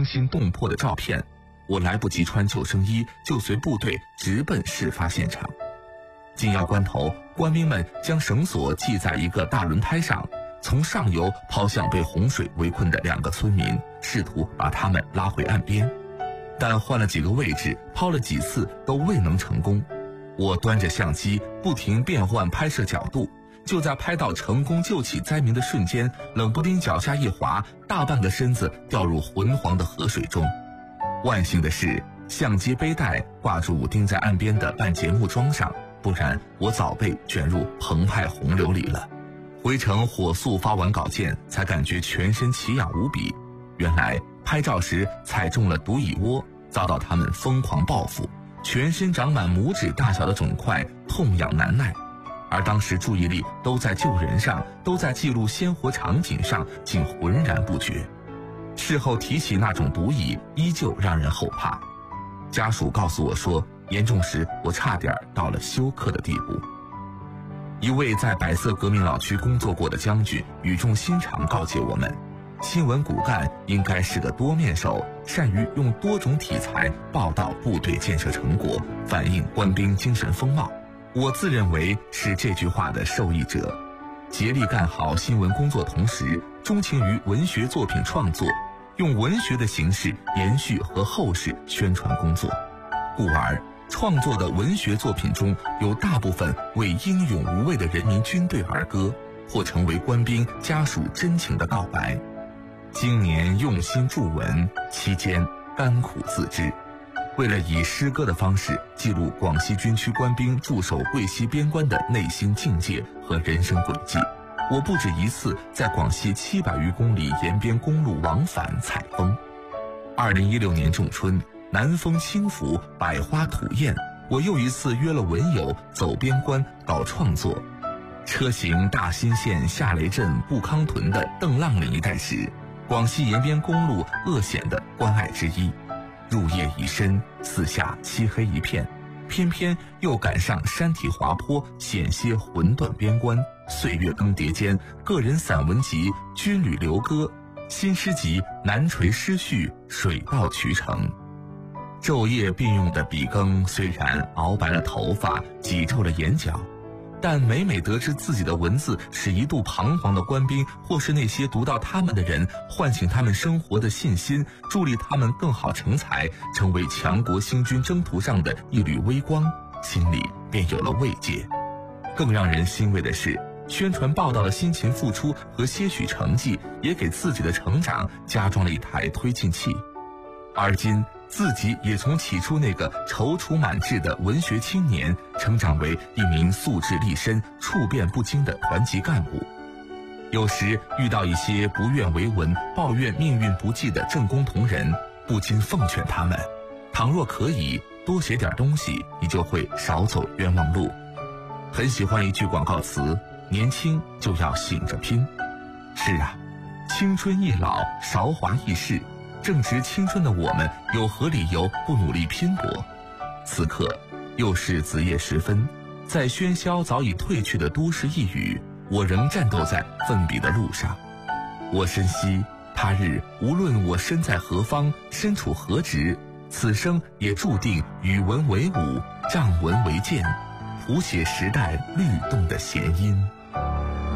惊心动魄的照片，我来不及穿救生衣，就随部队直奔事发现场。紧要关头，官兵们将绳索系在一个大轮胎上，从上游抛向被洪水围困的2个村民，试图把他们拉回岸边。但换了几个位置，抛了几次都未能成功。我端着相机不停变换拍摄角度，就在拍到成功救起灾民的瞬间，冷不丁脚下一滑，大半个身子掉入浑黄的河水中。万幸的是，相机背带挂住钉在岸边的半截木桩上，不然我早被卷入澎湃洪流里了。回程火速发完稿件，才感觉全身奇痒无比。原来拍照时踩中了毒蚁窝，遭到他们疯狂报复，全身长满拇指大小的肿块，痛痒难耐。而当时注意力都在救人上，都在记录鲜活场景上，竟浑然不觉。事后提起那种毒蚁，依旧让人后怕。家属告诉我说，严重时我差点到了休克的地步。一位在百色革命老区工作过的将军语重心长告诫我们，新闻骨干应该是个多面手，善于用多种题材报道部队建设成果，反映官兵精神风貌。我自认为是这句话的受益者，竭力干好新闻工作，同时钟情于文学作品创作，用文学的形式延续和后世宣传工作。故而创作的文学作品中有大部分为英勇无畏的人民军队而歌，或成为官兵家属真情的告白。今年用心著文，期间甘苦自知。为了以诗歌的方式记录广西军区官兵驻守桂西边关的内心境界和人生轨迹，我不止一次在广西700余公里沿边公路往返采风。2016年仲春，南风轻拂，百花吐艳，我又一次约了文友走边关搞创作。车行大兴县夏雷镇布康屯的邓浪岭一带时，广西沿边公路扼险的关隘之一。入夜已深，四下漆黑一片，偏偏又赶上山体滑坡，险些魂断边关。岁月更迭间，个人散文集《军旅流歌》，新诗集《南垂诗序》水到渠成。昼夜并用的笔耕虽然熬白了头发，挤皱了眼角，但每每得知自己的文字使一度彷徨的官兵，或是那些读到他们的人，唤醒他们生活的信心，助力他们更好成才，成为强国兴军征途上的一缕微光，心里便有了慰藉。更让人欣慰的是，宣传报道的辛勤付出和些许成绩，也给自己的成长加装了一台推进器。而今自己也从起初那个踌躇满志的文学青年，成长为一名素质立身、处变不惊的团级干部。有时遇到一些不愿为文、抱怨命运不济的政工同仁，不禁奉劝他们：倘若可以多写点东西，你就会少走冤枉路。很喜欢一句广告词：年轻就要醒着拼。是啊，青春易老，韶华易逝。正值青春的我们，有何理由不努力拼搏？此刻又是子夜时分，在喧嚣早已褪去的都市一隅，我仍战斗在奋笔的路上。我深悉，他日无论我身在何方，身处何职，此生也注定与文为伍，仗文为鉴，谱写时代律动的弦音。